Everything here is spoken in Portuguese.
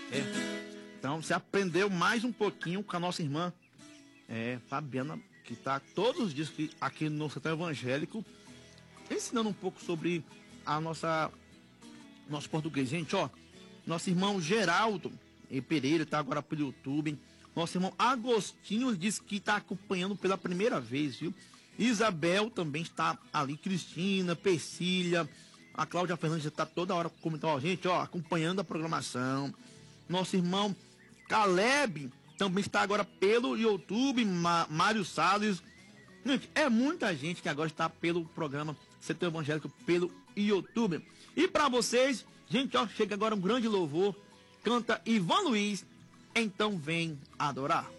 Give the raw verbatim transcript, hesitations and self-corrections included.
É. Então, você aprendeu mais um pouquinho com a nossa irmã, é, Fabiana, que está todos os dias aqui, aqui no Centro Evangélico, ensinando um pouco sobre a nossa nosso português. Gente, ó, nosso irmão Geraldo Pereira está agora pelo YouTube. Nosso irmão Agostinho disse que está acompanhando pela primeira vez, viu? Isabel também está ali, Cristina, Persília, a Cláudia Fernandes está toda hora comentando, ó, gente, ó, acompanhando a programação. Nosso irmão Caleb também está agora pelo YouTube, Mário Salles. Gente, é muita gente que agora está pelo programa Centro Evangélico pelo YouTube. E para vocês, gente, ó, chega agora um grande louvor. Canta Ivan Luiz, Então Vem Adorar.